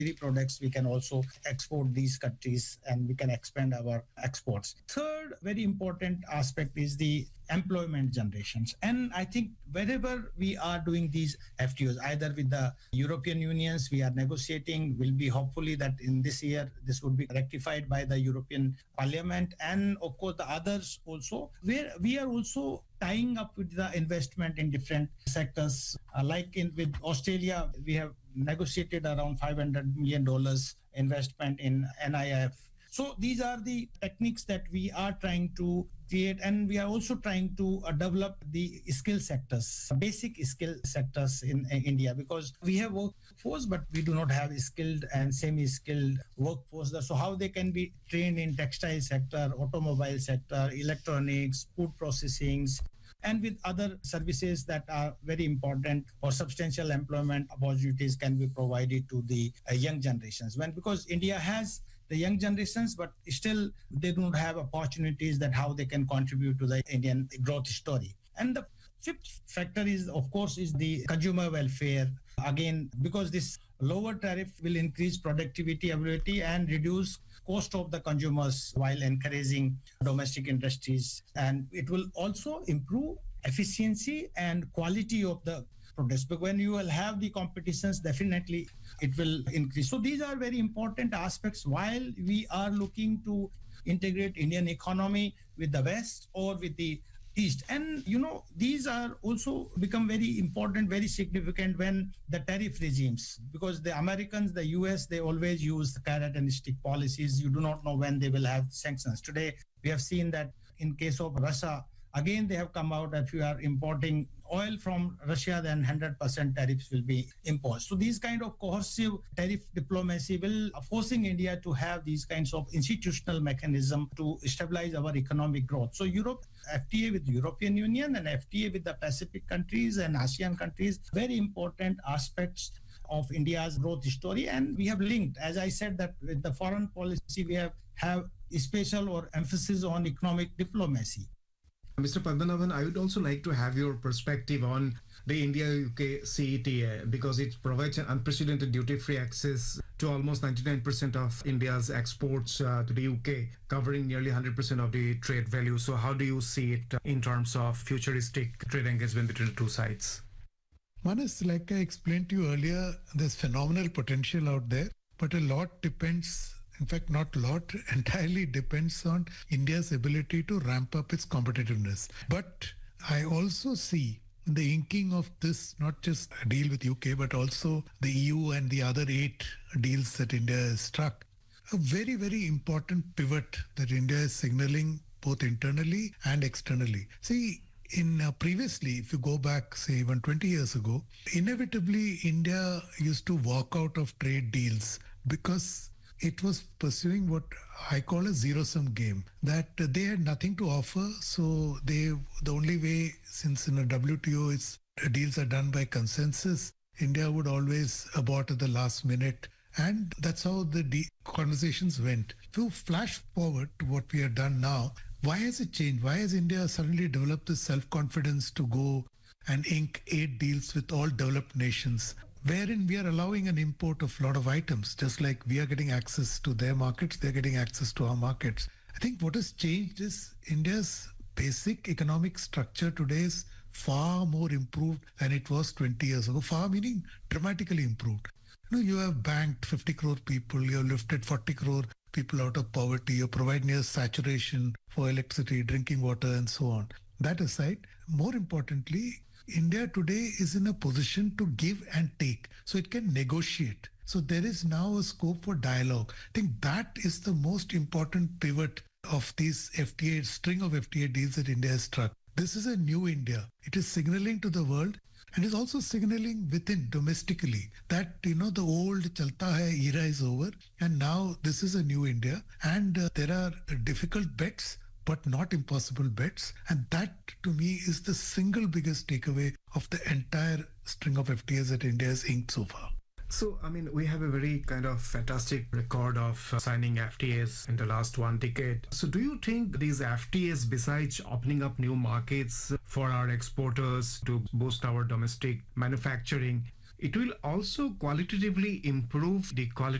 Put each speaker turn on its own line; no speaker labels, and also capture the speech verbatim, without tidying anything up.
agri products, we can also export these countries and we can expand our exports. Third, very important aspect is the employment generations. And I think wherever we are doing these F T Os, either with the European Unions, we are negotiating, will be hopefully that in this year, this would be rectified by the European Parliament. And of course, the others also, where we are also tying up with the investment in different sectors. Uh, like in with Australia, we have negotiated around five hundred million dollars investment in N I F. So these are the techniques that we are trying to create, and we are also trying to uh, develop the skill sectors, basic skill sectors in uh, India, because we have workforce, but we do not have skilled and semi-skilled workforce. So how they can be trained in textile sector, automobile sector, electronics, food processing, and with other services that are very important or substantial employment opportunities can be provided to the uh, young generations. When because India has the young generations, but still they don't have opportunities that how they can contribute to the Indian growth story. And the fifth factor is, of course, is the consumer welfare. Again, because this lower tariff will increase productivity, ability, and reduce cost of the consumers while encouraging domestic industries. And it will also improve efficiency and quality of the products. But when you will have the competitions, definitely it will increase. So these are very important aspects while we are looking to integrate Indian economy with the West or with the East. And, you know, these are also become very important, very significant when the tariff regimes, because the Americans, the U S, they always use the carrot and stick policies. You do not know when they will have sanctions. Today, we have seen that in case of Russia, again, they have come out that if you are importing oil from Russia, then one hundred percent tariffs will be imposed. So these kind of coercive tariff diplomacy will forcing India to have these kinds of institutional mechanism to stabilize our economic growth. So Europe, F T A with the European Union and F T A with the Pacific countries and ASEAN countries, very important aspects of India's growth story. And we have linked, as I said, that with the foreign policy, we have, have special or emphasis on economic diplomacy.
Mister Padmanabhan, I would also like to have your perspective on the India-U K C E T A, because it provides an unprecedented duty-free access to almost ninety-nine percent of India's exports uh, to the U K, covering nearly one hundred percent of the trade value. So how do you see it in terms of futuristic trade engagement between the two sides?
Manas, like I explained to you earlier, there's phenomenal potential out there, but a lot depends. In fact, not a lot, entirely depends on India's ability to ramp up its competitiveness. But I also see the inking of this, not just a deal with U K, but also the E U and the other eight deals that India has struck, a very, very important pivot that India is signaling both internally and externally. See, in uh, previously, if you go back, say, even twenty years ago, inevitably India used to walk out of trade deals because it was pursuing what I call a zero-sum game, that they had nothing to offer. So they, the only way, since in a W T O, it's, deals are done by consensus, India would always abort at the last minute. And that's how the de- conversations went. If you flash forward to what we have done now, why has it changed? Why has India suddenly developed this self-confidence to go and ink eight deals with all developed nations, wherein we are allowing an import of a lot of items, just like we are getting access to their markets, they're getting access to our markets. I think what has changed is India's basic economic structure today is far more improved than it was twenty years ago, far meaning dramatically improved. You know, you have banked fifty crore people, you have lifted forty crore people out of poverty, you provide near saturation for electricity, drinking water, and so on. That aside, more importantly, India today is in a position to give and take, so it can negotiate. So there is now a scope for dialogue. I think that is the most important pivot of these F T A, string of F T A deals that India has struck. This is a new India. It is signaling to the world and is also signaling within domestically that, you know, the old chalta hai era is over and now this is a new India, and uh, there are difficult bets but not impossible bets. And that, to me, is the single biggest takeaway of the entire string of F T As that India has inked so far.
So, I mean, we have a very kind of fantastic record of uh, signing F T As in the last one decade. So do you think these F T As, besides opening up new markets for our exporters to boost our domestic manufacturing, it will also qualitatively improve the quality